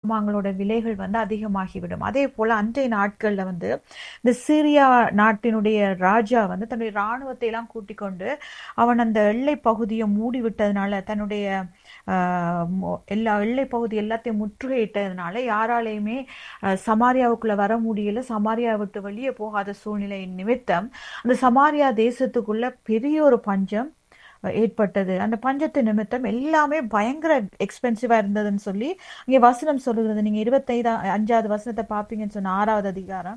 சாமான்களோட விலைகள் வந்து அதிகமாகிவிடும். அதே போல அன்றைய நாட்கள்ல வந்து இந்த சிரியா நாட்டினுடைய ராஜா வந்து தன்னுடைய இராணுவத்தை எல்லாம் கூட்டிக் கொண்டு அவன் அந்த எல்லை பகுதியை மூடி விட்டதுனால, தன்னுடைய எல்லா எல்லை பகுதி எல்லாத்தையும் முற்றுகையிட்டதுனால யாராலையுமே சமாரியாவுக்குள்ள வர முடியல. சமாரியா விட்டு வெளியே போகாத சூழ்நிலை நிமித்தம் அந்த சமாரியா தேசத்துக்குள்ள பெரிய ஒரு பஞ்சம் ஏற்பட்டது. அந்த பஞ்சத்து நிமித்தம் எல்லாமே பயங்கர எக்ஸ்பென்சிவா இருந்ததுன்னு சொல்லி இங்க வசனம் சொல்லுகிறது. நீங்க 25வது வசனத்தை பார்ப்பீங்கன்னு சொன்ன 6வது அதிகாரம்.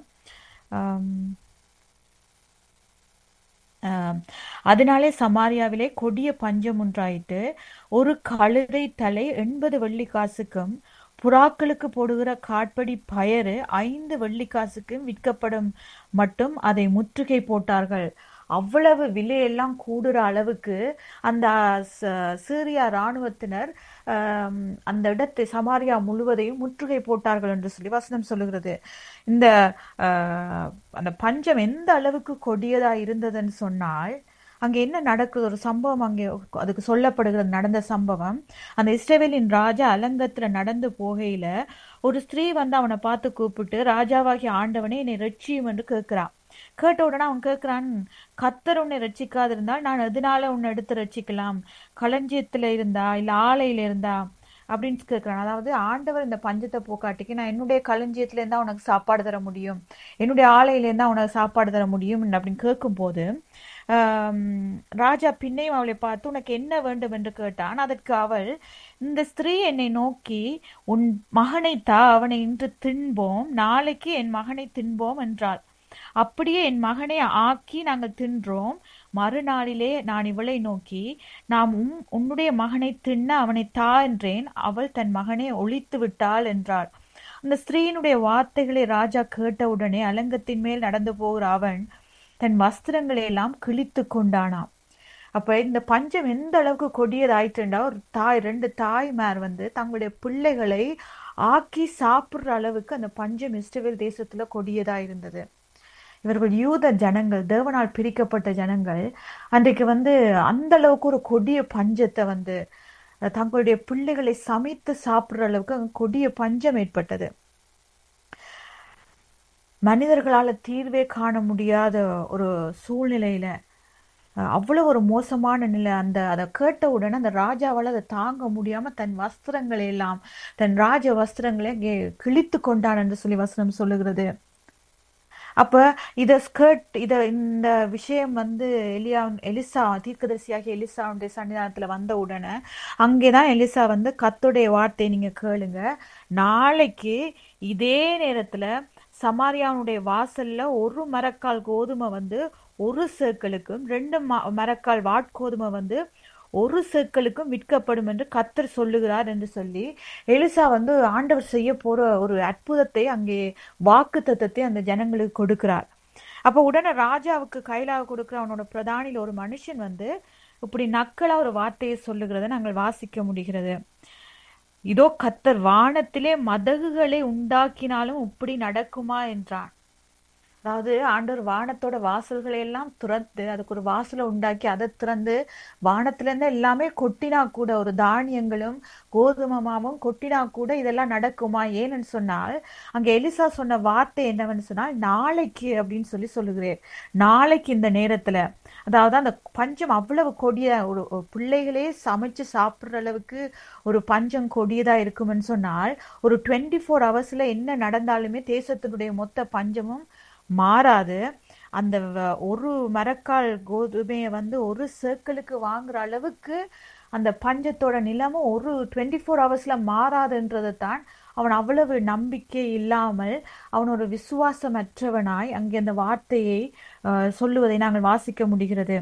அதனாலே சமாரியாவிலே கொடிய பஞ்சம் உண்டாயிட்டு, ஒரு கழுதை தலை 80 வெள்ளிக்காசுக்கும் புறாக்களுக்கு போடுகிற காட்படி பயறு 5 வெள்ளிக்காசுக்கும் விற்கப்படும் மட்டும் அதை முற்றுகை போட்டார்கள். அவ்வளவு விலையெல்லாம் கூடுற அளவுக்கு அந்த சீரியா இராணுவத்தினர் அந்த இடத்தை சமாரியா முழுவதையும் முற்றுகை போட்டார்கள் என்று சொல்லி வசனம் சொல்லுகிறது. இந்த அந்த பஞ்சம் எந்த அளவுக்கு கொடியதா இருந்ததுன்னு சொன்னால், அங்க என்ன நடக்குது, ஒரு சம்பவம் அங்கே அதுக்கு சொல்லப்படுகிறது. நடந்த சம்பவம், அந்த இஸ்ரவேலின் ராஜா அலங்கத்துல நடந்து போகையில ஒரு ஸ்திரீ வந்து அவனை பார்த்து கூப்பிட்டு, ராஜாவாகி ஆண்டவனே என்னை ரட்சியும் என்று கேட்கிறான். கேட்ட உடனே அவன் கேட்கிறான், கர்த்தர் உன்னை ரட்சிக்காதிருந்தால் நான் எதனால உன்னை எடுத்து ரட்சிக்கலாம்? களஞ்சியத்துல இருந்தா இல்ல ஆலையில இருந்தா அப்படின்னு கேட்கிறான். அதாவது ஆண்டவர் இந்த பஞ்சத்தை போக்காட்டிக்கு நான் என்னுடைய களஞ்சியத்துல இருந்தா உனக்கு சாப்பாடு தர முடியும், என்னுடைய ஆலையில இருந்தா உனக்கு சாப்பாடு தர முடியும் அப்படின்னு கேட்கும் போது ராஜா பின்னையும் அவளை பார்த்து உனக்கு என்ன வேண்டும் என்று கேட்டான். அதற்கு அவள், இந்த ஸ்திரீ என்னை நோக்கி உன் மகனை தா, அவனை இன்று தின்போம், நாளைக்கு என் மகனை தின்போம் என்றாள். அப்படியே என் மகனை ஆக்கி நாங்கள் தின்றோம். மறுநாளிலே நான் இவளை நோக்கி, நாம் உன்னுடைய மகனை தின்ன அவனை தா என்றேன், அவள் தன் மகனை ஒழித்து விட்டாள் என்றாள். அந்த ஸ்திரீயினுடைய வார்த்தைகளை ராஜா கேட்டவுடனே அலங்கத்தின் மேல் நடந்து போகிற அவன் தன் வஸ்திரங்களை எல்லாம் கிழித்து கொண்டானாம். அப்ப இந்த பஞ்சம் எந்த அளவுக்கு கொடியதாயிட்டுண்டா, ஒரு தாய் 2 தாய்மார் வந்து தங்களுடைய பிள்ளைகளை ஆக்கி சாப்பிடுற அளவுக்கு அந்த பஞ்சம் இஸ்ரவேல் தேசத்துல கொடியதா இருந்தது. இவர்கள் யூத ஜனங்கள், தேவனால் பிரிக்கப்பட்ட ஜனங்கள், அன்றைக்கு வந்து அந்த அளவுக்கு ஒரு கொடிய பஞ்சத்தை வந்து தங்களுடைய பிள்ளைகளை சமைத்து சாப்பிடுற அளவுக்கு கொடிய பஞ்சம் ஏற்பட்டது. மனிதர்களால தீர்வே காண முடியாத ஒரு சூழ்நிலையில, அவ்வளவு ஒரு மோசமான நிலை. அதை கேட்ட உடனே அந்த ராஜாவால் அதை தாங்க முடியாம தன் வஸ்திரங்களை எல்லாம், தன் ராஜ வஸ்திரங்களை கிழித்து கொண்டான் என்று சொல்லி வசனம் சொல்லுகிறது. அப்ப இந்த விஷயம் வந்து எலிசா தீர்க்கதரிசியாகி எலிசாவுடைய சன்னிதானத்துல வந்த உடனே அங்கேதான் எலிசா வந்து, கர்த்தருடைய வார்த்தை நீங்க கேளுங்க, நாளைக்கு இதே நேரத்துல சமாரியாவுடைய வாசல்ல 1 மரக்கால் கோதுமை வந்து 1 சேக்கலுக்கும், 2 மரக்கால் வாட்கோதுமை வந்து 1 சேக்கலுக்கும் விற்கப்படும் என்று கர்த்தர் சொல்லுகிறார் என்று சொல்லி எலிசா வந்து ஆண்டவர் செய்ய போற ஒரு அற்புதத்தை, அங்கே வாக்கு தத்தத்தை அந்த ஜனங்களுக்கு கொடுக்கிறார். அப்ப உடனே ராஜாவுக்கு கையிலாக கொடுக்கிற அவனோட பிரதானில ஒரு மனுஷன் வந்து இப்படி நக்கலா ஒரு வார்த்தையை சொல்லுகிறத நாங்கள் வாசிக்க முடிகிறது. இதோ கர்த்தர் வானத்திலே மதகுகளை உண்டாக்கினாலும் இப்படி நடக்குமா என்றான். அதாவது ஆண்டவர் வானத்தோட வாசல்களை எல்லாம் துறந்து அதுக்கு ஒரு வாசலை உண்டாக்கி அதை திறந்து வானத்துல இருந்து எல்லாமே கொட்டினா கூட, ஒரு தானியங்களும் கோதுமை மாவும் கொட்டினா கூட இதெல்லாம் நடக்குமா? ஏன்னு சொன்னால் அங்க எலிசா சொன்ன வார்த்தை என்னவென்னு சொன்னால், நாளைக்கு அப்படின்னு சொல்லுகிறேன். நாளைக்கு இந்த நேரத்துல, அதாவது அந்த பஞ்சம் அவ்வளவு கொடிய, ஒரு பிள்ளைகளே சமைச்சு சாப்பிடுற அளவுக்கு ஒரு பஞ்சம் கொடியதா இருக்கும்னு சொன்னால், ஒரு 24 ஹவர்ஸ்ல என்ன நடந்தாலுமே தேசத்தினுடைய மொத்த பஞ்சமும் மாறாது. அந்த 1 மரக்கால் கோதுமையை வந்து 1 சேக்கலுக்கு வாங்குற அளவுக்கு அந்த பஞ்சத்தோட நிலமும் ஒரு 24 ஹவர்ஸ்ல மாறாதுன்றதை தான் அவன் அவ்வளவு நம்பிக்கை இல்லாமல், அவன் ஒரு விசுவாசமற்றவனாய் அங்கே அந்த வார்த்தையை சொல்லுவதை நாங்கள் வாசிக்க முடிகிறது.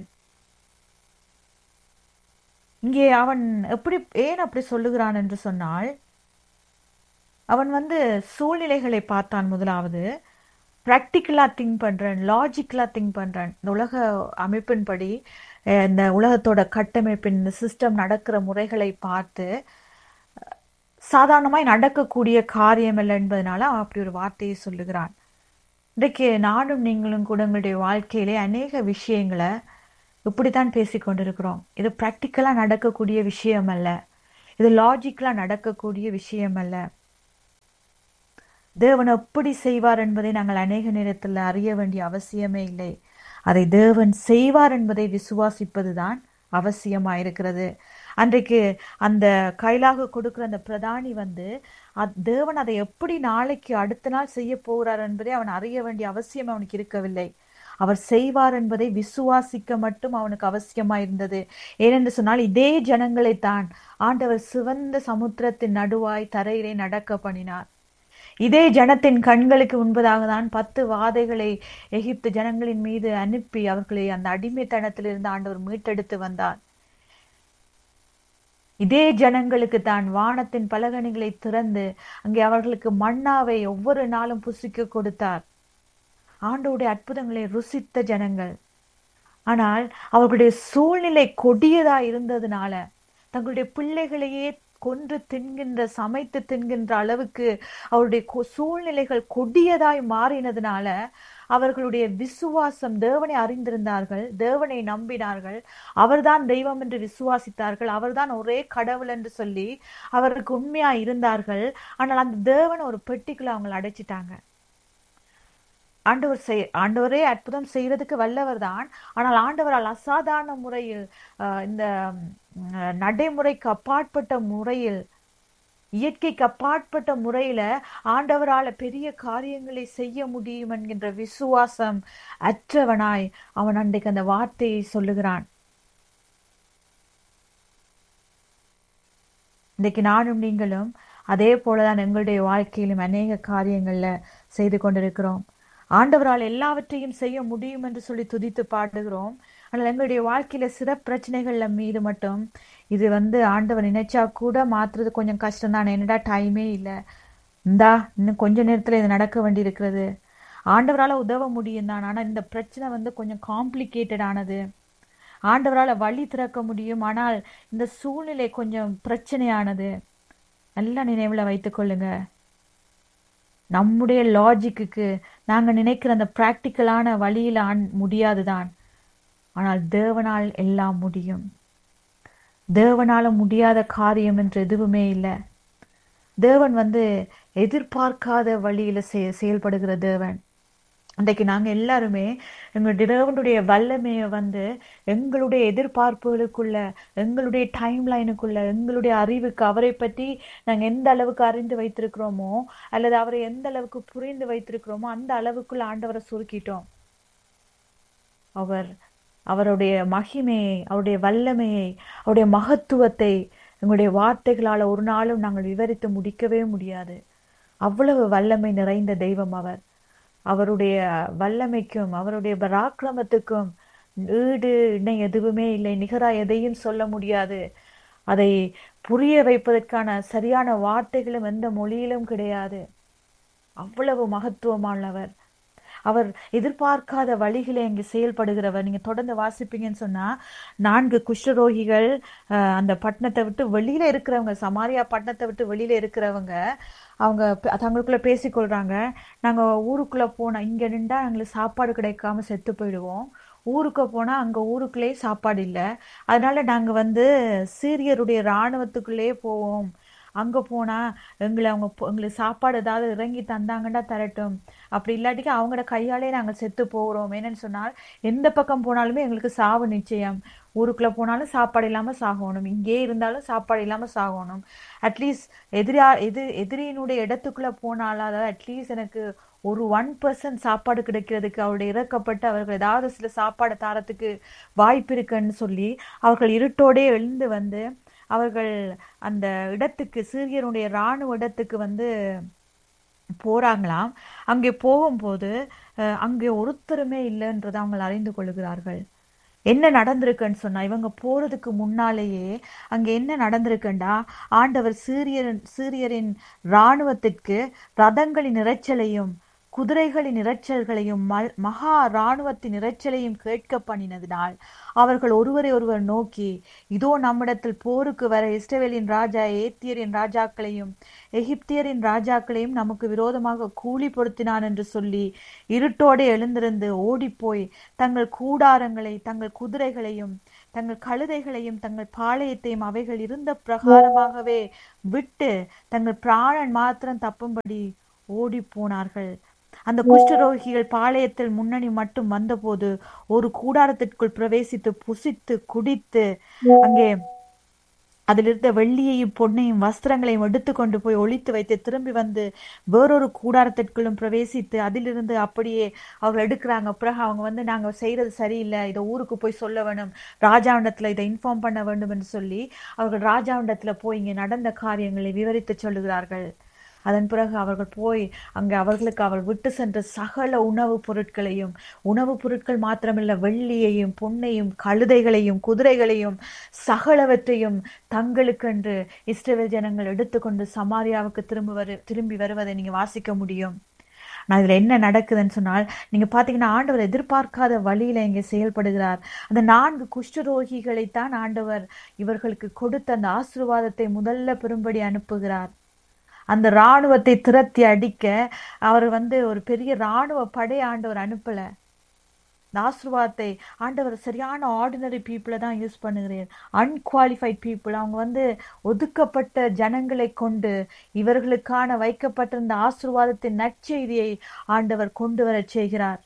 இங்கே அவன் ஏன் அப்படி சொல்லுகிறான் என்று சொன்னால், அவன் வந்து சூழ்நிலைகளை பார்த்தான். முதலாவது ப்ராக்டிக்கலா திங்க் பண்றேன், லாஜிக்கலா திங்க் பண்றேன். இந்த உலக அமைப்பின்படி, இந்த உலகத்தோட கட்டமைப்பின் சிஸ்டம் நடக்கிற முறைகளை பார்த்து சாதாரணமாய் நடக்கக்கூடிய காரியம் இல்லை என்பதனால அவன் அப்படி ஒரு வார்த்தையை சொல்லுகிறான். இன்றைக்கு நானும் நீங்களும் கூட உங்களுடைய வாழ்க்கையிலே அநேக விஷயங்களை இப்படித்தான் பேசிக்கொண்டிருக்கிறோம். இது ப்ராக்டிக்கலா நடக்கக்கூடிய விஷயம் அல்ல, இது லாஜிக்கலா நடக்கக்கூடிய விஷயம் அல்ல. தேவன் எப்படி செய்வார் என்பதை நாங்கள் அநேக நேரத்தில் அறிய வேண்டிய அவசியமே இல்லை. அதை தேவன் செய்வார் என்பதை விசுவாசிப்பதுதான் அவசியமாயிருக்கிறது. அன்றைக்கு அந்த கைலாக கொடுக்கிற அந்த பிரதானி வந்து தேவன் அதை எப்படி நாளைக்கு அடுத்த நாள் செய்ய போகிறார் என்பதை அவன் அறிய வேண்டிய அவசியம் அவனுக்கு இருக்கவில்லை. அவர் செய்வார் என்பதை விசுவாசிக்க மட்டும் அவனுக்கு அவசியமாயிருந்தது. ஏனென்று சொன்னால் இதே ஜனங்களைத்தான் ஆண்டவர் சிவந்த சமுத்திரத்தின் நடுவாய் தரையிலே நடக்க பண்ணினார். இதே ஜனத்தின் கண்களுக்கு முன்பதாக தான் 10 வாதைகளை எகிப்து ஜனங்களின் மீது அனுப்பி அவர்களை அந்த அடிமைத்தனத்திலிருந்து ஆண்டவர் மீட்டெடுத்து வந்தார். இதே ஜனங்களுக்கு தான் வானத்தின் பலகணிகளை திறந்து அங்கே அவர்களுக்கு மன்னாவை ஒவ்வொரு நாளும் புசிக்க கொடுத்தார். ஆண்டவருடைய அற்புதங்களை ருசித்த ஜனங்கள். ஆனால் அவர்களுடைய சூழ்நிலை கொடியதா இருந்ததுனால தங்களுடைய பிள்ளைகளையே கொன்று தின்கின்ற சமைத்து தின்கின்ற அளவுக்கு அவருடைய சூழ்நிலைகள் கொடியதாய் மாறினதுனால அவர்களுடைய விசுவாசம், தேவனை அறிந்திருந்தார்கள், தேவனை நம்பினார்கள், அவர்தான் தெய்வம் என்று விசுவாசித்தார்கள், அவர்தான் ஒரே கடவுள் என்று சொல்லி அவருக்கு உண்மையா இருந்தார்கள். ஆனால் அந்த தேவனை ஒரு பெட்டிக்குள்ள அவங்களை அடைச்சிட்டாங்க. ஆண்டவரே அற்புதம் செய்யறதுக்கு வல்லவர் தான். ஆனால் ஆண்டவரால் அசாதாரண முறையில் இந்த நடைமுறைக்கு அப்பாற்பட்ட முறையில், இயற்கைக்கு அப்பாற்பட்ட முறையில ஆண்டவரால பெரிய காரியங்களை செய்ய முடியும் என்கின்ற விசுவாசம் அற்றவனாய் அவன் அன்றைக்கு அந்த வார்த்தையை சொல்லுகிறான். இன்றைக்கு நானும் நீங்களும் அதே போலதான் எங்களுடைய வாழ்க்கையிலும் அநேக காரியங்கள்ல செய்து கொண்டிருக்கிறோம். ஆண்டவரால் எல்லாவற்றையும் செய்ய முடியும் என்று சொல்லி துதித்து பாடுகிறோம். ஆனால் எங்களுடைய வாழ்க்கையில சில பிரச்சனைகள்ல மீது மட்டும் இது ஆண்டவர் நினைச்சா கூட மாத்துறது கொஞ்சம் கஷ்டம் தான், என்னடா டைமே இல்லை, இந்தா இன்னும் கொஞ்ச நேரத்துல இது நடக்க வேண்டி இருக்கிறது, ஆண்டவரால உதவ முடியும் தான், ஆனா இந்த பிரச்சனை கொஞ்சம் காம்ப்ளிகேட்டட் ஆனது, ஆண்டவரால வழி திறக்க முடியும், ஆனால் இந்த சூழ்நிலை கொஞ்சம் பிரச்சனையானது. நல்லா நினைவுல வைத்துக் கொள்ளுங்க. நம்முடைய லாஜிக்கு நாங்க நினைக்கிற அந்த பிராக்டிக்கலான வழியில முடியாதுதான். ஆனால் தேவனால் எல்லாம் முடியும். தேவனால முடியாத காரியம் என்று எதுவுமே இல்லை. தேவன் எதிர்பார்க்காத வழியில செயல்படுகிற தேவன். அன்றைக்கு நாங்க எல்லாருமே எங்களுடைய தேவனுடைய வல்லமையை எங்களுடைய எதிர்பார்ப்புகளுக்குள்ள, எங்களுடைய டைம் லைனுக்குள்ள, எங்களுடைய அறிவுக்கு அவரை பற்றி நாங்க எந்த அளவுக்கு அறிந்து வைத்திருக்கிறோமோ அல்லது அவரை எந்த அளவுக்கு புரிந்து வைத்திருக்கிறோமோ அந்த அளவுக்குள்ள ஆண்டவரை சுருக்கிட்டோம். அவருடைய மகிமையை, அவருடைய வல்லமையை, அவருடைய மகத்துவத்தை எங்களுடைய வார்த்தைகளால ஒரு நாளும் நாங்கள் விவரித்து முடிக்கவே முடியாது. அவ்வளவு வல்லமை நிறைந்த தெய்வம் அவர். அவருடைய வல்லமைக்கும் அவருடைய பராக்கிரமத்துக்கும் ஈடு இணை எதுவுமே இல்லை, நிகரா எதையும் சொல்ல முடியாது. அதை புரிய வைப்பதற்கான சரியான வார்த்தைகளும் எந்த மொழியிலும் கிடையாது. அவ்வளவு மகத்துவமானவர். அவர் எதிர்பார்க்காத வழிகளை இங்கு செயல்படுகிறவர். நீங்க தொடர்ந்து வாசிப்பீங்கன்னு சொன்னா 4 குஷ்டரோகிகள் அந்த பட்டணத்தை விட்டு வெளியில இருக்கிறவங்க, சமாரியா பட்டணத்தை விட்டு வெளியில இருக்கிறவங்க, அவங்க தங்களுக்குள்ள பேசிக்கொள்றாங்க, நாங்க ஊருக்குள்ள போனா இங்க நின்றா எங்களுக்கு சாப்பாடு கிடைக்காம செத்து போயிடுவோம், ஊருக்கு போனா அங்க ஊருக்குள்ளேயே சாப்பாடு இல்லை, அதனால நாங்க சீரியருடைய இராணுவத்துக்குள்ளேயே போவோம், அங்க போனா எங்களுக்கு சாப்பாடு ஏதாவது இறங்கி தந்தாங்கன்னா தரட்டும், அப்படி இல்லாட்டிக்கு அவங்களோட கையாலே நாங்கள் செத்து போகிறோம். என்னன்னு சொன்னால் எந்த பக்கம் போனாலுமே எங்களுக்கு சாவு நிச்சயம். ஊருக்குள்ள போனாலும் சாப்பாடு இல்லாம சாகணும், இங்கே இருந்தாலும் சாப்பாடு இல்லாம சாகணும். அட்லீஸ்ட் எதிரியினுடைய இடத்துக்குள்ள போனாலும், அதாவது அட்லீஸ்ட் எனக்கு ஒரு 1% சாப்பாடு கிடைக்கிறதுக்கு அவருடைய இறக்கப்பட்டு அவர்கள் ஏதாவது சில சாப்பாடு தாரத்துக்கு வாய்ப்பு இருக்குன்னு சொல்லி அவர்கள் இருட்டோடே எழுந்து அவர்கள் அந்த இடத்துக்கு, சீரியனுடைய இராணுவ இடத்துக்கு போறாங்களாம். அங்கே போகும்போது அங்கே ஒருத்தருமே இல்லைன்றதை அவங்க அறிந்து கொள்கிறார்கள். என்ன நடந்திருக்குன்னு சொன்னா, இவங்க போறதுக்கு முன்னாலேயே அங்க என்ன நடந்திருக்குண்டா, ஆண்டவர் சீரியரின் இராணுவத்திற்கு ரதங்களின் இரைச்சலையும் குதிரைகளின் இரைச்சல்களையும் மகா இராணுவத்தின் இரைச்சலையும் கேட்க பண்ணினதினால் அவர்கள் ஒருவரை ஒருவர் நோக்கி, இதோ நம்மிடத்தில் போருக்கு வர இஸ்ரவேலின் ராஜா ஏத்தியரின் ராஜாக்களையும் எகிப்தியரின் ராஜாக்களையும் நமக்கு விரோதமாக கூலி பொருத்தினான் என்று சொல்லி இருட்டோடு எழுந்திருந்து ஓடிப்போய் தங்கள் கூடாரங்களை, தங்கள் குதிரைகளையும், தங்கள் கழுதைகளையும், தங்கள் பாளையத்தையும் அவைகள் இருந்த பிரகாரமாகவே விட்டு தங்கள் பிராணன் மாத்திரம் தப்பும்படி ஓடி போனார்கள். அந்த குஷ்டரோகிகள் பாளையத்தில் முன்னணி மட்டும் வந்தபோது ஒரு கூடாரத்திற்குள் பிரவேசித்து புசித்து குடித்து அங்கே அதிலிருந்த வெள்ளியையும் பொன்னையும் வஸ்திரங்களையும் எடுத்து கொண்டு போய் ஒளித்து வைத்து திரும்பி வந்து வேறொரு கூடாரத்திற்குள்ளும் பிரவேசித்து அதிலிருந்து அப்படியே அவங்க எடுக்கிறாங்க. பிறகு அவங்க வந்து நாங்க செய்யறது சரியில்லை, இதை ஊருக்கு போய் சொல்ல வேணும், ராஜாவிடத்துல இதை இன்ஃபார்ம் பண்ண வேண்டும் என்று சொல்லி அவர்கள் ராஜாவிடத்துல போய் இங்கே நடந்த காரியங்களை விவரித்து சொல்லுகிறார்கள். அதன் பிறகு அவர்கள் போய் அங்கே அவர்களுக்கு அவர் விட்டு சென்ற சகல உணவுப் பொருட்களையும், உணவுப் பொருட்கள் மாத்திரமல்ல, வெள்ளியையும் பொன்னையும் கழுதைகளையும் குதிரைகளையும் சகலவற்றையும் தங்களுக்கென்று இஸ்ரவேல் ஜனங்கள் எடுத்துக்கொண்டு சமாரியாவுக்கு திரும்பி வருவதை நீங்க வாசிக்க முடியும். நான் இதுல என்ன நடக்குதுன்னு சொன்னால், நீங்க பாத்தீங்கன்னா ஆண்டவர் எதிர்பார்க்காத வழியில இங்க செயல்படுகிறார். அந்த 4 குஷ்டரோகிகளைத்தான் ஆண்டவர் இவர்களுக்கு கொடுத்த அந்த ஆசீர்வாதத்தை முதல்ல பெறும்படி அனுப்புகிறார். அந்த இராணுவத்தை திரட்டி அடிக்க அவர் வந்து ஒரு பெரிய இராணுவ படை ஆண்டவர் அனுப்பல. இந்த ஆசீர்வாதத்தை ஆண்டவர் சரியான ஆர்டினரி பீப்புளை தான் யூஸ் பண்ணுகிறார். அன்குவாலிஃபைட் பீப்புள், அவங்க வந்து ஒதுக்கப்பட்ட ஜனங்களை கொண்டு இவர்களுக்கான வைக்கப்பட்டிருந்த ஆசீர்வாதத்தின் நற்செய்தியை ஆண்டவர் கொண்டு வர செய்கிறார்.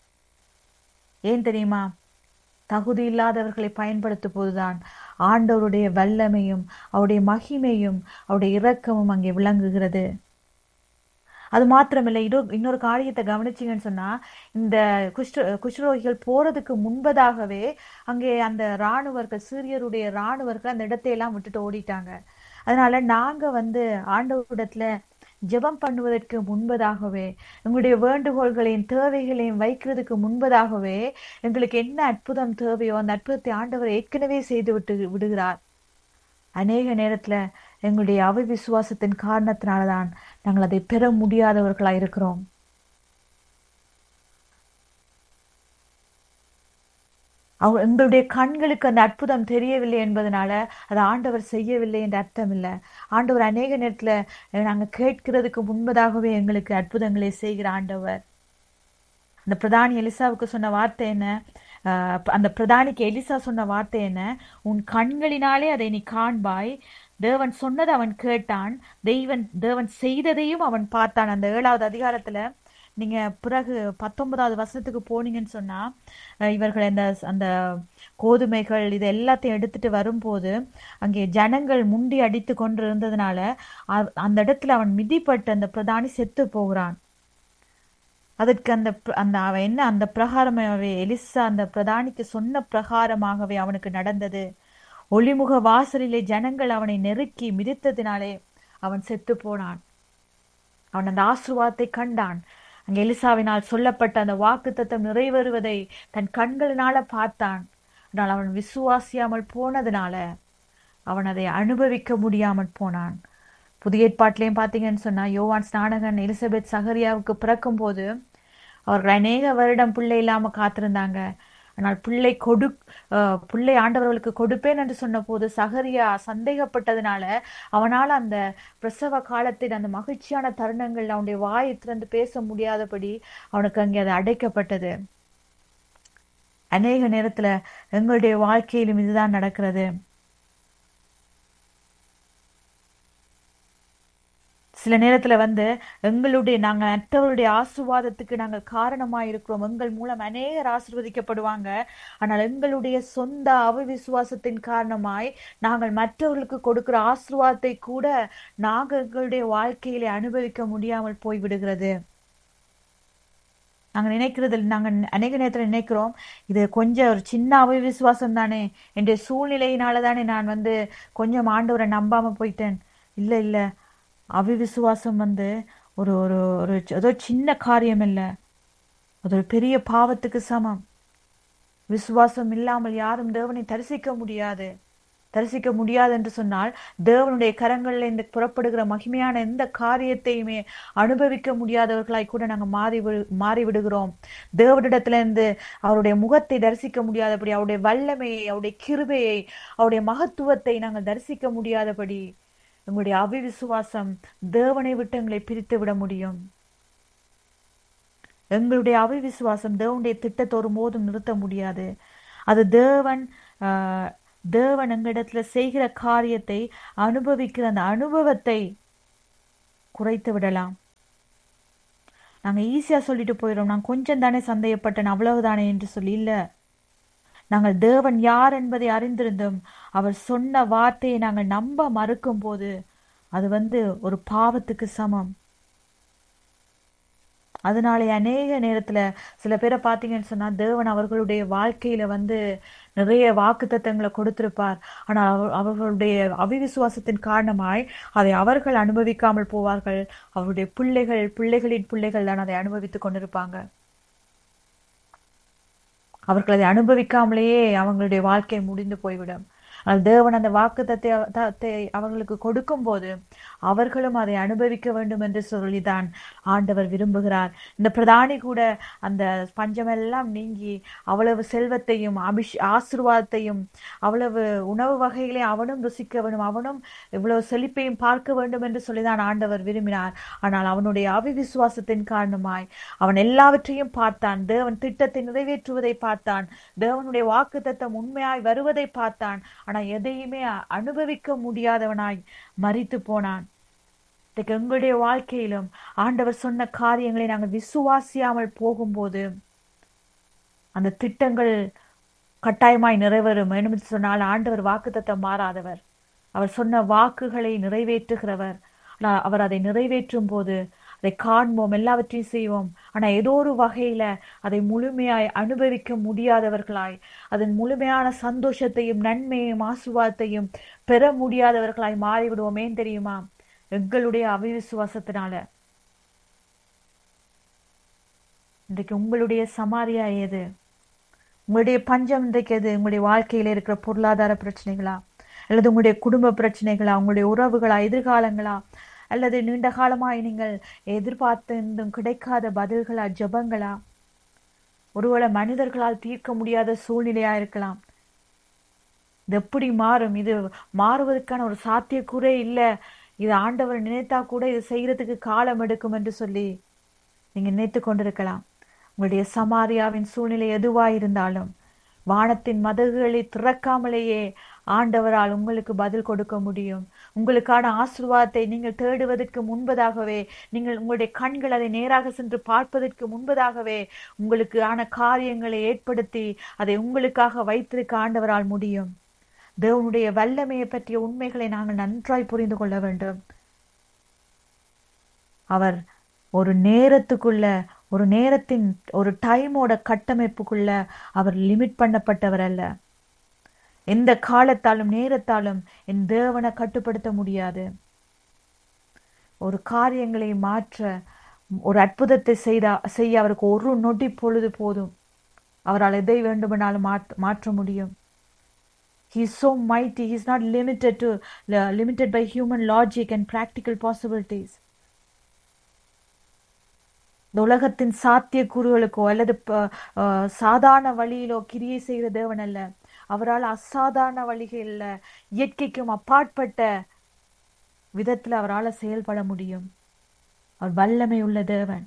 ஏன் தெரியுமா? தகுதி இல்லாதவர்களை பயன்படுத்தும் போதுதான் ஆண்டவருடைய வல்லமையும் அவருடைய மகிமையும் அவருடைய இரக்கமும் அங்கே விளங்குகிறது. அது மாத்திரமில்லை, இன்னொரு காரியத்தை கவனிச்சிங்கன்னு சொன்னா, இந்த குஷ்டரோகிகள் போறதுக்கு முன்பதாகவே அங்கே அந்த இராணுவர்கள், சீரியருடைய இராணுவர்கள் அந்த இடத்தையெல்லாம் விட்டுட்டு ஓடிட்டாங்க. அதனால நாங்க வந்து ஆண்டவரிடத்துல ஜெபம் பண்ணுவதற்கு முன்பதாகவே, எங்களுடைய வேண்டுகோள்களையும் தேவைகளையும் வைக்கிறதுக்கு முன்பதாகவே எங்களுக்கு என்ன அற்புதம் தேவையோ அந்த அற்புதத்தை ஆண்டவர் ஏற்கனவே செய்து விடுகிறார். அநேக நேரத்துல எங்களுடைய அவிசுவாசத்தின் காரணத்தினால்தான் நாங்கள் அதை பெற முடியாதவர்களா இருக்கிறோம். எங்களுடைய கண்களுக்கு அந்த அற்புதம் தெரியவில்லை என்பதனால அது ஆண்டவர் செய்யவில்லை என்ற அர்த்தம் இல்லை. ஆண்டவர் அநேக நேரத்துல நாங்க கேட்கிறதுக்கு முன்பதாகவே எங்களுக்கு அற்புதங்களை செய்கிற ஆண்டவர். அந்த பிரதானி எலிசாவுக்கு சொன்ன வார்த்தை என்ன? அந்த பிரதானிக்கு எலிசா சொன்ன வார்த்தை என்ன? உன் கண்களினாலே அதை நீ காண்பாய். தேவன் சொன்னதை அவன் கேட்டான், தேவன் செய்ததையும் அவன் பார்த்தான். அந்த 7வது அதிகாரத்துல நீங்க பிறகு 19வது வசனத்துக்கு போனீங்கன்னு சொன்னா, இவர்கள் அந்த கோதுமைகள் இது எல்லாத்தையும் எடுத்துட்டு வரும்போது அங்கே ஜனங்கள் முண்டி அடித்து கொண்டு இருந்ததுனால அந்த இடத்துல அவன் மிதிப்பட்டு அந்த பிரதானி செத்து போகிறான். அதற்கு அந்த அவன் என்ன, அந்த பிரகாரமாகவே எலிசா அந்த பிரதானிக்கு சொன்ன பிரகாரமாகவே அவனுக்கு நடந்தது. ஒளிமுக வாசலிலே ஜனங்கள் அவனை நெருக்கி மிதித்ததினாலே அவன் செத்து போனான். அவன் அந்த ஆசீர்வாதத்தை கண்டான். அங்கே எலிசாவினால் சொல்லப்பட்ட அந்த வாக்குத்தத்தம் நிறைவேறுவதை தன் கண்களினால பார்த்தான். ஆனால் அவன் விசுவாசியாமல் போனதுனால அவன் அதை அனுபவிக்க முடியாமல் போனான். புதிய ஏற்பாட்டிலையும் பார்த்தீங்கன்னு சொன்னா, யோவான் ஸ்நானகன் எலிசபெத் சகரியாவுக்கு பிறக்கும் போது அவர்கள் அநேக வருடம் பிள்ளை இல்லாம காத்திருந்தாங்க. ஆனால் பிள்ளை ஆண்டவர்களுக்கு கொடுப்பேன் என்று சொன்ன போது சகரியா சந்தேகப்பட்டதுனால அவனால் அந்த பிரசவ காலத்தில் அந்த மகிழ்ச்சியான தருணங்கள் அவனுடைய வாயை திறந்து பேச முடியாதபடி அவனுக்கு அங்கே அது அடைக்கப்பட்டது. அநேக நேரத்துல எங்களுடைய வாழ்க்கையிலும் இதுதான் நடக்கிறது. சில நேரத்துல நாங்க மற்றவருடைய ஆசீர்வாதத்துக்கு நாங்கள் காரணமாயிருக்கிறோம். எங்கள் மூலம் அநேகர் ஆசீர்வதிக்கப்படுவாங்க. ஆனால் எங்களுடைய சொந்த அவிசுவாசத்தின் காரணமாய் நாங்கள் மற்றவர்களுக்கு கொடுக்கிற ஆசீர்வாதத்தை கூட நாங்கள் எங்களுடைய வாழ்க்கையிலே அனுபவிக்க முடியாமல் போய்விடுகிறது. நாங்க அநேக நேரத்துல நினைக்கிறோம், இது கொஞ்சம் ஒரு சின்ன அவிசுவாசம் தானே, என்னுடைய சூழ்நிலையினால தானே நான் கொஞ்சம் ஆண்டவரை நம்பாம போயிட்டேன். இல்ல, அவிசுவாசம் ஒரு ஒரு ஒரு ஏதோ சின்ன காரியம் இல்லை, அது ஒரு பெரிய பாவத்துக்கு சமம். விசுவாசம் இல்லாமல் யாரும் தேவனை தரிசிக்க முடியாது என்று சொன்னால், தேவனுடைய கரங்கள்ல இந்த புறப்படுகிற மகிமையான எந்த காரியத்தையுமே அனுபவிக்க முடியாதவர்களாய் கூட நாங்க மாறிவிடுகிறோம். தேவனிடத்துல இருந்து அவருடைய முகத்தை தரிசிக்க முடியாதபடி, அவருடைய வல்லமையை, அவருடைய கிருபையை, அவருடைய மகத்துவத்தை நாங்கள் தரிசிக்க முடியாதபடி எங்களுடைய அவிசுவாசம் தேவனை விட்டு எங்களை பிரித்து விட முடியும். எங்களுடைய அவிசுவாசம் தேவனுடைய திட்டத்தை ஒருபோதும் நிறுத்த முடியாது. அது தேவன் எங்களிடத்துல செய்கிற காரியத்தை அனுபவிக்கிற அந்த அனுபவத்தை குறைத்து விடலாம். நாங்க ஈஸியா சொல்லிட்டு போயிடும், நான் கொஞ்சம் தானே சந்தேகப்பட்டேன் அவ்வளவுதானே என்று சொல்லி. இல்ல, நாங்கள் தேவன் யார் என்பதை அறிந்திருந்தும் அவர் சொன்ன வார்த்தையை நாங்கள் நம்ப மறுக்கும் போது அது ஒரு பாவத்துக்கு சமம். அதனாலே அநேக நேரத்துல சில பேரை பார்த்தீங்கன்னு சொன்னா தேவன் அவர்களுடைய வாழ்க்கையில நிறைய வாக்குத்தத்தங்களை கொடுத்திருப்பார். ஆனால் அவர்களுடைய அவிவிசுவாசத்தின் காரணமாய் அதை அவர்கள் அனுபவிக்காமல் போவார்கள். அவருடைய பிள்ளைகளின் பிள்ளைகள் தான் அதை அனுபவித்துக் கொண்டிருப்பாங்க. அவர்கள் அதை அனுபவிக்காமலேயே அவங்களுடைய வாழ்க்கை முடிந்து போய்விடும். தேவன் அந்த வாக்குத்தத்தை அவர்களுக்கு கொடுக்கும் போது அவர்களும் அதை அனுபவிக்க வேண்டும் என்று சொல்லிதான் ஆண்டவர் விரும்புகிறார். இந்த பிரதானி கூட அந்த பஞ்சமெல்லாம் நீங்கி அவ்வளவு செல்வத்தையும் ஆசீர்வாதத்தையும் அவ்வளவு உணவு வகைகளை அவனும் ருசிக்க வேண்டும், அவனும் இவ்வளவு செழிப்பையும் பார்க்க வேண்டும் என்று சொல்லிதான் ஆண்டவர் விரும்பினார். ஆனால் அவனுடைய அவிவிசுவாசத்தின் காரணமாய் அவன் எல்லாவற்றையும் பார்த்தான், தேவன் திட்டத்தை நிறைவேற்றுவதை பார்த்தான், தேவனுடைய வாக்குத்தத்தம் உண்மையாய் வருவதை பார்த்தான். எதையுமே அனுபவிக்க முடியாதவனாய் மரித்து போனான். எங்களுடைய வாழ்க்கையிலும் ஆண்டவர் சொன்ன காரியங்களை நாங்கள் விசுவாசியாமல் போகும்போது அந்த திட்டங்கள் கட்டாயமாய் நிறைவேறும். என்று சொன்னால் ஆண்டவர் வாக்குத்தத்தம் மாறாதவர், அவர் சொன்ன வாக்குகளை நிறைவேற்றுகிறவர். அவர் அதை நிறைவேற்றும் போது அதை காண்போம், எல்லாவற்றையும் செய்வோம். ஆனா ஏதோ ஒரு வகையில அதை முழுமையாய் அனுபவிக்க முடியாதவர்களாய், அதன் முழுமையான சந்தோஷத்தையும் நன்மையையும் ஆசீர்வாதத்தையும் பெற முடியாதவர்களாய் மாறிவிடுவோம். ஏன் தெரியுமா? எங்களுடைய அவிசுவாசத்தினால. இன்றைக்கு உங்களுடைய சமாரியா எது? உங்களுடைய பஞ்சம் இன்றைக்கு எது? உங்களுடைய வாழ்க்கையில இருக்கிற பொருளாதார பிரச்சனைகளா, அல்லது உங்களுடைய குடும்ப பிரச்சனைகளா, உங்களுடைய உறவுகளா, எதிர்காலங்களா, அல்லது நீண்ட காலமாய் நீங்கள் எதிர்பார்த்தும் கிடைக்காத பதில்களா, ஜபங்களா, ஒருவேளை மனிதர்களால் தீர்க்க முடியாத சூழ்நிலையா இருக்கலாம். இது எப்படி மாறும்? இது மாறுவதற்கான ஒரு சாத்தியக்கூறே இல்லை, இது ஆண்டவர் நினைத்தா கூட இது செய்யறதுக்கு காலம் எடுக்கும் என்று சொல்லி நீங்க நினைத்து கொண்டிருக்கலாம். உங்களுடைய சமாரியாவின் சூழ்நிலை எதுவாயிருந்தாலும் வானத்தின் மதகுகளை திறக்காமலேயே ஆண்டவரால் உங்களுக்கு பதில் கொடுக்க முடியும். உங்களுக்கான ஆசீர்வாதத்தை நீங்கள் தேடுவதற்கு முன்பதாகவே, நீங்கள் உங்களுடைய கண்கள் அதை நேராக சென்று பார்ப்பதற்கு முன்பதாகவே உங்களுக்கான காரியங்களை ஏற்படுத்தி அதை உங்களுக்காக வைத்திருக்க ஆண்டவரால் முடியும். தேவனுடைய வல்லமையை பற்றிய உண்மைகளை நாங்கள் நன்றாய் புரிந்து கொள்ள வேண்டும். அவர் ஒரு நேரத்துக்குள்ள, ஒரு நேரத்தின் ஒரு டைமோட கட்டமைப்புக்குள்ள அவர் லிமிட் பண்ணப்பட்டவர் அல்ல. எந்த காலத்தாலும் நேரத்தாலும் என் தேவனை கட்டுப்படுத்த முடியாது. ஒரு காரியங்களை மாற்ற, ஒரு அற்புதத்தை செய்ய அவருக்கு ஒரு நொடி பொழுது போதும். அவரால் எதை வேண்டுமானாலும் மாற்ற முடியும். He is so mighty. He is not limited by human logic and practical possibilities. இந்த உலகத்தின் சாத்திய கூறுகளுக்கோ அல்லது சாதாரண வழியிலோ கிரியை செய்கிற தேவன் அல்ல. அவரால் அசாதாரண வழிகளில் இயற்கைக்கும் அப்பாற்பட்ட விதத்தில் அவரால் செயல்பட முடியும். அவர் வல்லமை உள்ள தேவன்,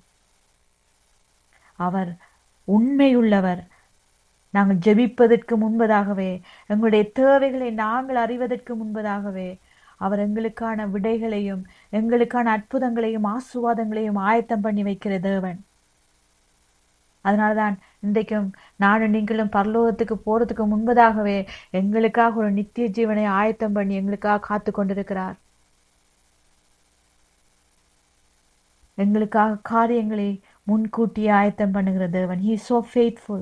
அவர் உண்மையுள்ளவர். நாங்கள் ஜெபிப்பதற்கு முன்பதாகவே, எங்களுடைய தேவைகளை நாங்கள் அறிவதற்கு முன்பதாகவே அவர் எங்களுக்கான விடைகளையும் எங்களுக்கான அற்புதங்களையும் ஆசீர்வாதங்களையும் ஆயத்தம் பண்ணி வைக்கிற தேவன். அதனால்தான் இன்றைக்கும் நானும் நீங்களும் பரலோகத்துக்கு போறதுக்கு முன்பதாகவே எங்களுக்காக ஒரு நித்திய ஜீவனை ஆயத்தம் பண்ணி எங்களுக்காக காத்து கொண்டிருக்கிறார். எங்களுக்காக காரியங்களை முன்கூட்டியே ஆயத்தம் பண்ணுகிற தேவன். He is so faithful.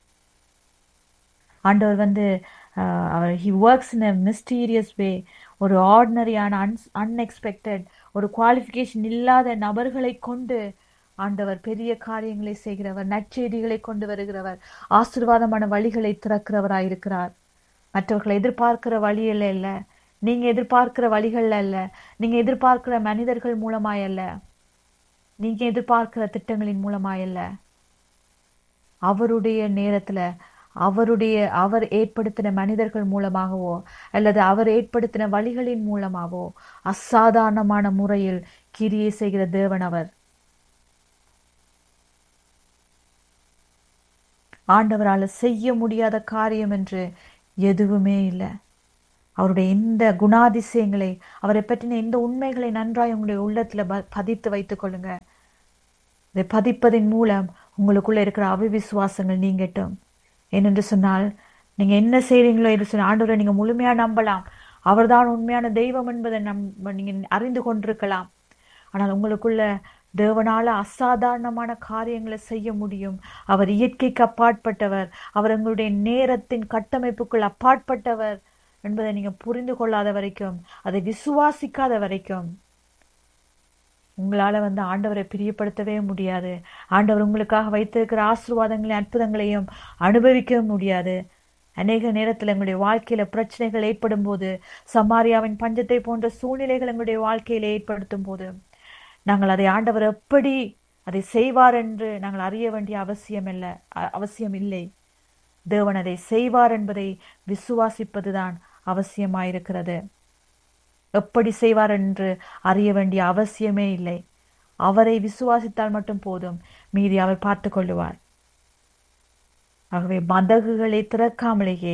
ஆண்டவர் அவர் he works in a mysterious way. ஒரு ஆர்டினரியான அன்எக்ஸ்பெக்டட், ஒரு குவாலிஃபிகேஷன் இல்லாத நபர்களை கொண்டு ஆண்டவர் பெரிய காரியங்களை செய்கிறவர், நற்செய்திகளை கொண்டு வருகிறவர், ஆசீர்வாதமான வழிகளை திறக்கிறவராயிருக்கிறார். மற்றவர்களை எதிர்பார்க்கிற வழியில் அல்ல, நீங்க எதிர்பார்க்கிற வழிகள் அல்ல, நீங்க எதிர்பார்க்கிற மனிதர்கள் மூலமாயல்ல, நீங்க எதிர்பார்க்கிற திட்டங்களின் மூலமாயல்ல, அவருடைய நேரத்துல அவர் ஏற்படுத்தின மனிதர்கள் மூலமாகவோ அல்லது அவர் ஏற்படுத்தின வழிகளின் மூலமாகவோ அசாதாரணமான முறையில் கிரியை செய்கிற தேவன் அவர். ஆண்டவரால் செய்ய முடியாத காரியம் என்று எதுவுமே இல்லை. அவருடைய இந்த குணாதிசயங்களை, அவரை பற்றின இந்த உண்மைகளை நன்றாய் உங்களுடைய உள்ளத்துல பதித்து வைத்துக் கொள்ளுங்க. இதை பதிப்பதின் மூலம் உங்களுக்குள்ள இருக்கிற அவிவிசுவாசங்கள் நீங்கட்டும். ஏனென்று சொன்னால் நீங்க என்ன செய்றீங்களோ என்று சொன்ன ஆண்டவரை நீங்க முழுமையா நம்பலாம். அவர்தான் உண்மையான தெய்வம் என்பதை நீங்க அறிந்து கொண்டிருக்கலாம். ஆனால் உங்களுக்குள்ள தேவனால அசாதாரணமான காரியங்களை செய்ய முடியும். அவர் இயற்கைக்கு அப்பாற்பட்டவர். அவர் உங்களுடைய நேரத்தின் கட்டமைப்புக்குள் அப்பாற்பட்டவர் என்பதை நீங்க புரிந்து கொள்ளாத வரைக்கும், அதை விசுவாசிக்காத வரைக்கும் உங்களால ஆண்டவரை பிரியப்படுத்தவே முடியாது. ஆண்டவர் உங்களுக்காக வைத்திருக்கிற ஆசீர்வாதங்களையும் அற்புதங்களையும் அனுபவிக்க முடியாது. அநேக நேரத்தில் எங்களுடைய வாழ்க்கையில பிரச்சனைகள் ஏற்படும் போது, சமாரியாவின் பஞ்சத்தை போன்ற சூழ்நிலைகள் எங்களுடைய வாழ்க்கையில ஏற்படுத்தும் போது, நாங்கள் அதை ஆண்டவர் எப்படி அதை செய்வார் என்று நாங்கள் அறிய வேண்டிய அவசியம் இல்லை. தேவன் அதை செய்வார் என்பதை விசுவாசிப்பதுதான் அவசியமாயிருக்கிறது. எப்படி செய்வார் என்று அறிய வேண்டிய அவசியமே இல்லை. அவரை விசுவாசித்தால் மட்டும் போதும், மீதி அவர் பார்த்து கொள்ளுவார். ஆகவே மதகுகளை திறக்காமலேயே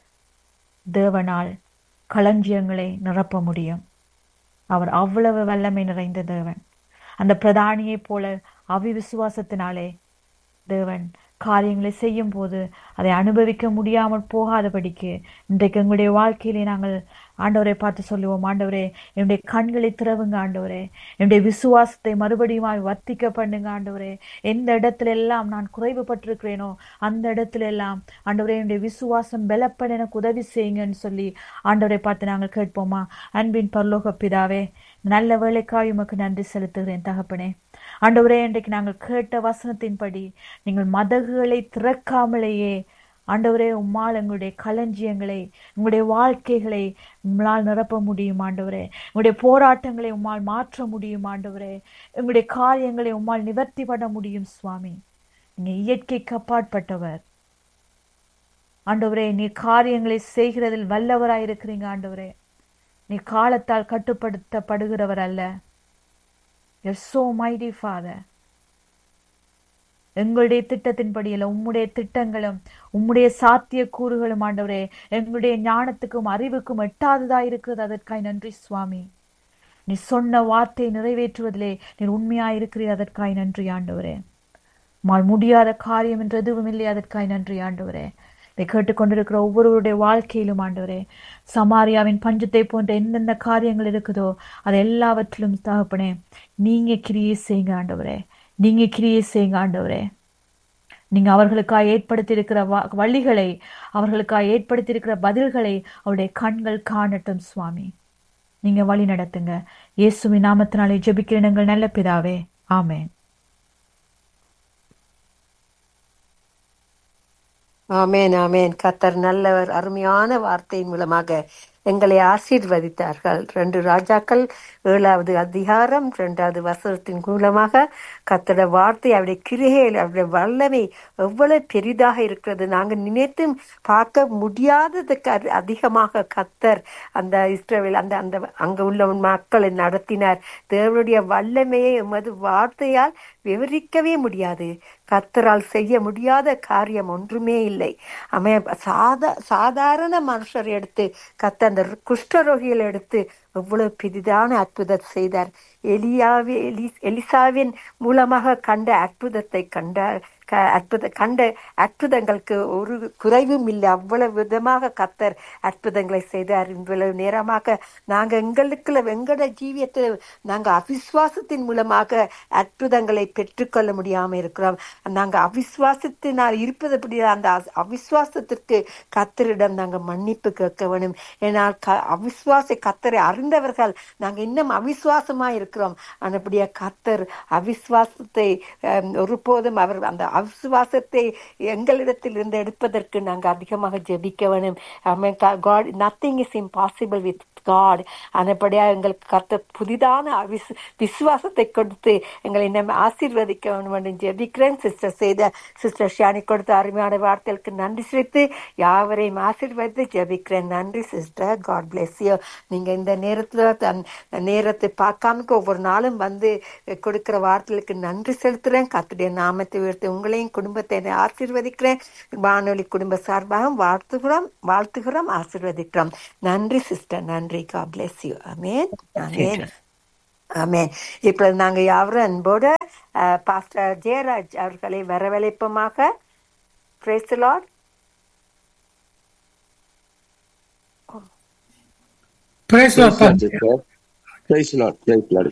தேவனால் களஞ்சியங்களை நிரப்ப முடியும். அவர் அவ்வளவு வல்லமை நிறைந்த தேவன். அந்த பிரதானியை போல அவிவிசுவாசத்தினாலே தேவன் காரியங்களை செய்யும் போது அதை அனுபவிக்க முடியாமல் போகாதபடிக்கு இன்றைக்கு எங்களுடைய வாழ்க்கையிலே நாங்கள் ஆண்டவரை பார்த்து சொல்லுவோம், ஆண்டவரே என்னுடைய கண்களை திறவுங்க, ஆண்டவரே என்னுடைய விசுவாசத்தை மறுபடியும் வர்த்திக்க பண்ணுங்க, ஆண்டவரே எந்த இடத்துல எல்லாம் நான் குறைவுபட்டிருக்கிறேனோ அந்த இடத்துல எல்லாம் ஆண்டவரே என்னுடைய விசுவாசம் பலப்பட எனக்கு உதவி செய்யுங்கன்னு சொல்லி ஆண்டவரை பார்த்து நாங்கள் கேட்போமா? அன்பின் பரலோக பிதாவே, நல்ல வேலைக்காய் உமக்கு நன்றி செலுத்துகிறேன் தகப்பனே. ஆண்டவரே, இன்றைக்கு நாங்கள் கேட்ட வசனத்தின்படி நீங்கள் மதகுகளை திறக்காமலேயே ஆண்டவரே உம்மால் எங்களுடைய களஞ்சியங்களை, உங்களுடைய வாழ்க்கைகளை உம்மால் நிரப்ப முடியும் ஆண்டவரே. உங்களுடைய போராட்டங்களை உம்மால் மாற்ற முடியும் ஆண்டவரே. எங்களுடைய காரியங்களை உம்மால் நிவர்த்தி பண்ண முடியும் சுவாமி. நீங்க இயற்கைக்கு அப்பாற்பட்டவர் ஆண்டவரே. நீ காரியங்களை செய்கிறதில் வல்லவராயிருக்கிறீங்க ஆண்டவரே. நீ காலத்தால் கட்டுப்படுத்தப்படுகிறவர் அல்ல. You're so mighty Father. எங்களுடைய திட்டத்தின்படி அல்ல, உம்முடைய திட்டங்களும் உம்முடைய சாத்திய கூறுகளும் ஆண்டவரே எங்களுடைய ஞானத்துக்கும் அறிவுக்கும் எட்டாததா இருக்கிறது. அதற்காய் நன்றி சுவாமி. நீ சொன்ன வார்த்தையை நிறைவேற்றுவதிலே நீர் உண்மையா இருக்கிறீர். அதற்காய் நன்றி ஆண்டவரே. முடியாத காரியம் என்று எதுவும் இல்லை. அதற்காய் நன்றி ஆண்டவரே. இதை கேட்டுக்கொண்டிருக்கிற ஒவ்வொருவருடைய வாழ்க்கையிலும் ஆண்டவரே, சமாரியாவின் பஞ்சத்தை போன்ற எந்தெந்த காரியங்கள் இருக்குதோ அது எல்லாவற்றிலும் தகப்பனே நீங்க கிரியை செய்யுங்க ஆண்டவரே. நீங்க கிரியை செய்யுங்க ஆண்டவரே. நீங்க அவர்களுக்காக ஏற்படுத்தி இருக்கிற வழிகளை, அவர்களுக்காக ஏற்படுத்தி இருக்கிற பதில்களை அவருடைய கண்கள் காணட்டும் சுவாமி. நீங்க வழி நடத்துங்க. இயேசுவின் நாமத்தினாலே ஜெபிக்கிறேன் எங்கள் நல்ல பிதாவே, ஆமென். ஆமேன், ஆமேன். கர்த்தர் நல்லவர். அருமையான வார்த்தையின் மூலமாக எங்களை ஆசீர்வதித்தார்கள். 2 ராஜாக்கள் 7வது அதிகாரம் 2வது வசனத்தின் மூலமாக கர்த்தருடைய வார்த்தை, அவருடைய கிரியைகள், அவருடைய வல்லமை எவ்வளவு பெரிதாக இருக்கிறது, நாங்கள் நினைத்தும் பார்க்க முடியாததுக்கு அதிகமாக கர்த்தர் அந்த இஸ்ரவேல் அந்த அந்த அங்க உள்ள மக்களை நடத்தினார். தேவனுடைய வல்லமையை எமது வார்த்தையால் விவரிக்கவே முடியாது. கர்த்தரால் செய்ய முடியாத காரியம் ஒன்றுமே இல்லை. சாதாரண மனுஷர் எடுத்து கர்த்தர் அந்த குஷ்டரோகிகளை எடுத்து எவ்வளவு பெரிதான அற்புதம் செய்தார். எலிசாவின் மூலமாக கண்ட அற்புதத்தை கண்ட அற்புதங்களுக்கு ஒரு குறைவும் இல்லை. அவ்வளவு விதமாக கர்த்தர் அற்புதங்களை செய்தார். இவ்வளவு நேரமாக நாங்க எங்களோட ஜீவியத்தில் நாங்க அவிசுவாசத்தின் மூலமாக அற்புதங்களை பெற்றுக்கொள்ள முடியாம இருக்கிறோம். நாங்க அவிசுவாசத்தினால் இருப்பது அப்படி. அந்த அவிசுவாசத்திற்கு கர்த்தரிடம் நாங்க மன்னிப்பு கேட்க வேணும். ஏனால் கர்த்தரை அறிந்தவர்கள் நாங்க இன்னும் அவிசுவாசமா இருக்கிறோம். அப்படியே கர்த்தர் அவிசுவாசத்தை ஒருபோதும் அவர் அந்த அவிசுவாசத்தை எங்களிடத்தில் இருந்து எடுப்பதற்கு நாங்கள் அதிகமாக ஜெபிக்க வேணும். God, nothing is impossible with God. அதுபடியா எங்களுக்கு கர்த்தர் புதிதான விசுவாசத்தை கொடுத்து எங்களை இன்னும் ஆசீர்வதிக்க வேண்டும் என்று ஜெபிக்கிறேன். சிஸ்டர் ஷியானி கொடுத்த அருமையான வார்த்தைகளுக்கு நன்றி செலுத்தி யாவரையும் ஆசீர்வதித்து ஜெபிக்கிறேன். நன்றி சிஸ்டர். God bless you. நீங்க இந்த நேரத்தை பார்க்காம ஒவ்வொரு நாளும் வந்து கொடுக்கிற வார்த்தைகளுக்கு நன்றி செலுத்துறேன். கர்த்தருடைய நாமத்தை உயர்த்தி உங்களையும் குடும்பத்தை ஆசீர்வதிக்கிறேன். வானொலி குடும்ப சார்பாக வாழ்த்துகிறோம், ஆசீர்வதிக்கிறோம். நன்றி சிஸ்டர், நன்றி. God bless you. Amen. Amen. Amen. இப்ப நாங்க யாவரும் அன்போட பாஸ்டர் ஜெயராஜ் அவர்களை வரவழைப்போமாக. Praise the Lord. Praise Praise Lord. Lord, sister. Praise Lord, praise Lord.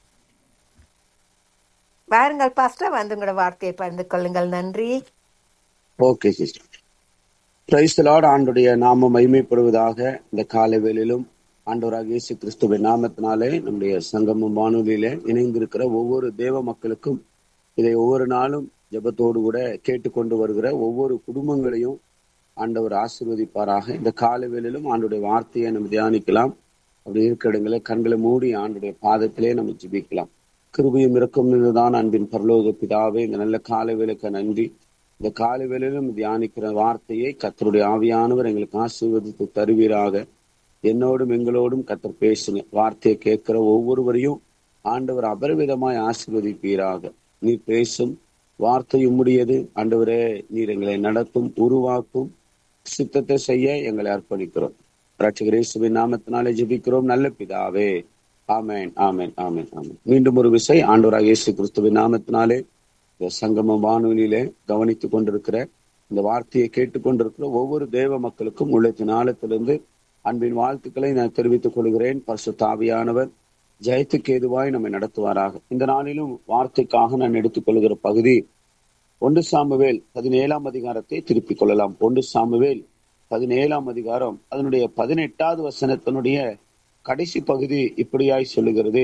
வாருங்கள் பாஸ்டர், வந்து உங்களோட வார்த்தையை பகிர்ந்து கொள்ளுங்கள். நன்றி. Okay sister. Praise the Lord. ஆண்டுடைய நாமம் மகிமைப்படுவதாக. இந்த காலை வேளையிலும் ஆண்டவராகிய இயேசு கிறிஸ்துவின் நாமத்தினாலே நம்முடைய சங்கமம் வானொலியிலே இணைந்திருக்கிற ஒவ்வொரு தேவ மக்களுக்கும், இதை ஒவ்வொரு நாளும் ஜெபத்தோடு கூட கேட்டுக்கொண்டு வருகிற ஒவ்வொரு குடும்பங்களையும் ஆண்டவர் ஆசீர்வதிப்பாராக. இந்த காலை வேளையிலும் ஆண்டுடைய வார்த்தையை நம்ம தியானிக்கலாம். அப்படி இருக்கிற இடங்கள கண்களை மூடி ஆண்டுடைய பாதத்திலே நம்ம ஜெபிக்கலாம். கிருபையும் இரக்கம் தான் அன்பின் பரலோக பிதாவே, இந்த நல்ல காலை வேளைக்கு நன்றி. இந்த காலை வேளையிலும் தியானிக்கிற வார்த்தையை கர்த்தருடைய ஆவியானவர் எங்களுக்கு ஆசீர்வதித்து தருவீராக. என்னோடும் எங்களோடும் கர்த்தர் பேசுங்க. வார்த்தையை கேட்கிற ஒவ்வொருவரையும் ஆண்டவர் அபரிவிதமாய் ஆசீர்வதிப்பீராக. நீர் பேசும் வார்த்தை உம்முடையது. ஆண்டவரே, நீர் எங்களை நடத்தும், உருவாக்கும், சித்தத்தை செய்ய எங்களை அர்ப்பணிக்கிறோம். ரட்சகர் இயேசுவின் நாமத்தினாலே ஜெபிக்கிறோம் நல்ல பிதாவே. ஆமென், ஆமென், ஆமென், ஆமென். மீண்டும் ஒரு விசை ஆண்டவராகிய இயேசு கிறிஸ்துவின் நாமத்தினாலே இந்த சங்கமம் வானொலியிலே கவனித்துக் கொண்டிருக்கிற, இந்த வார்த்தையை கேட்டுக்கொண்டிருக்கிற ஒவ்வொரு தேவ மக்களுக்கும் உள்ளத்தின் ஆழத்திலிருந்து அன்பின் வாழ்த்துக்களை நான் தெரிவித்துக் கொள்கிறேன். பரிசுத்த ஆவியானவர் ஜெயத்துக்கு ஏதுவாய் நம்மை நடத்துவாராக. இந்த நாளிலும் வார்த்தைக்காக நான் எடுத்துக் கொள்கிற பகுதி 1 சாமுவேல் 17ஆம் அதிகாரத்தை திருப்பிக் கொள்ளலாம். 1 சாமுவேல் 17ஆம் அதிகாரம் அதனுடைய 18வது வசனத்தினுடைய கடைசி பகுதி இப்படியாய் சொல்லுகிறது.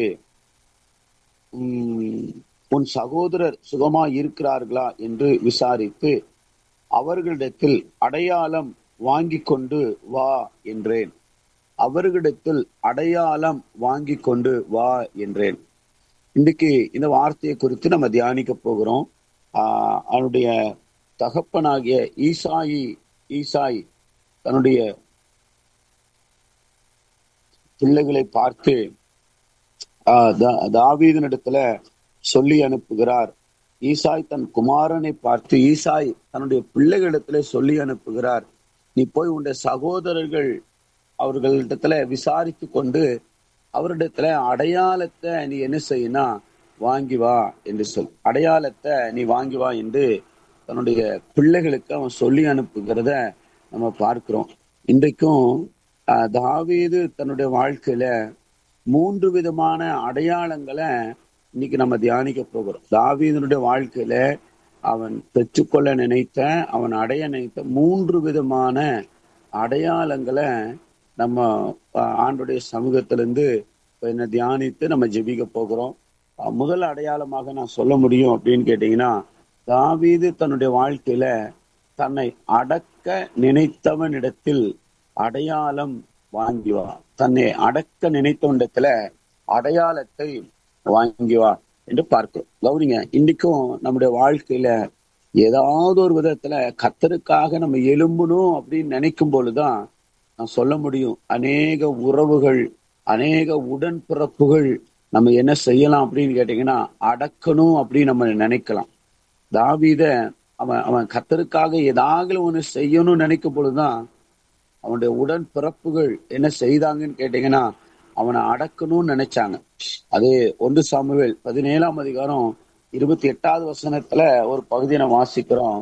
உன் சகோதரர் சுகமாய் இருக்கிறார்களா என்று விசாரித்து அவர்களிடத்தில் அடையாளம் வாங்கி கொண்டு வா என்றேன். அவர்களிடத்தில் அடையாளம் வாங்கி கொண்டு வா என்றேன். இன்றைக்கு இந்த வார்த்தையை குறித்து நம்ம தியானிக்க போகிறோம். அவனுடைய தகப்பனாகிய ஈசாய் தன்னுடைய பிள்ளைகளை பார்த்து தாவீதினிடத்துல சொல்லி அனுப்புகிறார். ஈசாய் தன் குமாரனை பார்த்து ஈசாய் தன்னுடைய பிள்ளைகளிடத்துல சொல்லி அனுப்புகிறார். நீ போய் உன்னுடைய சகோதரர்கள் அவர்களிடத்துல விசாரித்து கொண்டு அவரிடத்துல அடையாளத்தை நீ என்ன செய்யினா வாங்கி வா என்று சொல். அடையாளத்தை நீ வாங்கி வா என்று தன்னுடைய பிள்ளைகளுக்கு அவன் சொல்லி அனுப்புகிறத நம்ம பார்க்கிறோம். இன்றைக்கும் தாவீது தன்னுடைய வாழ்க்கையில 3 விதமான அடையாளங்களை இன்னைக்கு நம்ம தியானிக்க போகிறோம். தாவீதனுடைய வாழ்க்கையில அவன் பெற்றுக்கொள்ள நினைத்த, அவன் அடைய நினைத்த 3 விதமான அடையாளங்களை நம்ம ஆண்டுடைய சமூகத்திலிருந்து என்ன தியானித்து நம்ம ஜெபிக்க போகிறோம். முதல் அடையாளமாக நான் சொல்ல முடியும் அப்படின்னு கேட்டீங்கன்னா, தாவீது தன்னுடைய வாழ்க்கையில தன்னை அடக்க நினைத்தவனிடத்தில் அடையாளம் வாங்கி வா. தன்னை அடக்க நினைத்தவனிடத்துல அடையாளத்தை வாங்கி வா என்று பார்க்கிறோம். கவனிங்க, இன்னைக்கும் நம்முடைய வாழ்க்கையில ஏதாவது ஒரு விதத்துல கர்த்தருக்காக நம்ம எழும்பணும் அப்படின்னு நினைக்கும் பொழுதுதான் நான் சொல்ல முடியும், அநேக உறவுகள், அநேக உடன்பிறப்புகள் நம்ம என்ன செய்யலாம் அப்படின்னு கேட்டீங்கன்னா அடக்கணும் அப்படின்னு நம்ம நினைக்கலாம். தாவீத அவன் கர்த்தருக்காக ஏதாவது ஒண்ணு செய்யணும்னு நினைக்கும் பொழுதுதான் அவனுடைய உடன் பிறப்புகள் என்ன செய்தாங்கன்னு கேட்டீங்கன்னா அவனை அடக்கணும்னு நினைச்சாங்க. அது 1 சாமுவேல் 17ஆம் அதிகாரம் 28வது வசனத்துல ஒரு பகுதியை நம்ம வாசிக்கிறோம்.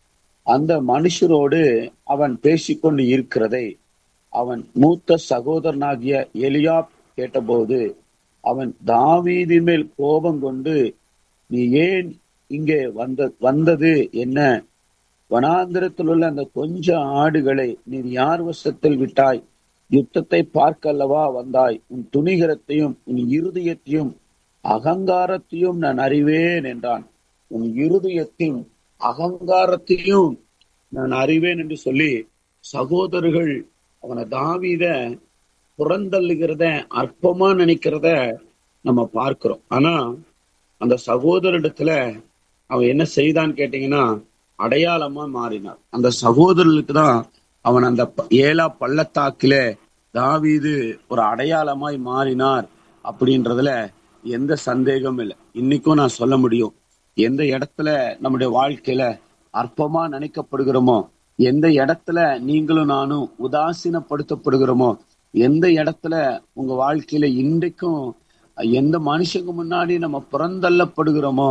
அந்த மனுஷரோடு அவன் பேசிக்கொண்டு இருக்கிறதை அவன் மூத்த சகோதரனாகிய எலியாப் கேட்டபோது அவன் தாவீதின் மேல் கோபம் கொண்டு, நீ ஏன் இங்கே வந்தது என்ன? வனாந்திரத்தில் உள்ள அந்த கொஞ்ச ஆடுகளை நீர் யார் வசத்தில் விட்டாய்? யுத்தத்தை பார்க்க அல்லவா வந்தாய்? உன் துணிகரத்தையும் உன் இருதயத்தையும் அகங்காரத்தையும் நான் அறிவேன் என்றான். உன் இருதயத்தையும் அகங்காரத்தையும் நான் அறிவேன் என்று சொல்லி சகோதரர்கள் அவனை தாவீத புறந்தள்ளுகிறத, அற்பமா நினைக்கிறத நம்ம பார்க்கிறோம். ஆனா அந்த சகோதரிடத்துல அவன் என்ன செய்தான்னு கேட்டீங்கன்னா அடையாளமா மாறினார். அந்த சகோதரர்களுக்கு தான் அவன் அந்த ஏலா பள்ளத்தாக்கில தாவீது ஒரு அடையாளமாய் மாறினார் அப்படின்றதுல எந்த சந்தேகமும் இல்லை. இன்னைக்கும் நான் சொல்ல முடியும், எந்த இடத்துல நம்முடைய வாழ்க்கையில அற்பமா நினைக்கப்படுகிறோமோ, எந்த இடத்துல நீங்களும் நானும் உதாசீனப்படுத்தப்படுகிறோமோ, எந்த இடத்துல உங்க வாழ்க்கையில இன்றைக்கும் எந்த மனுஷங்க முன்னாடி நம்ம புறந்தள்ளப்படுகிறோமோ,